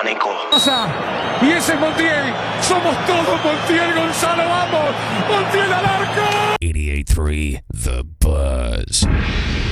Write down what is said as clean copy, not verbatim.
Nico. Y ese es Montiel. Somos todos Montiel, Gonzalo, vamos. Montiel al arco. 88.3 The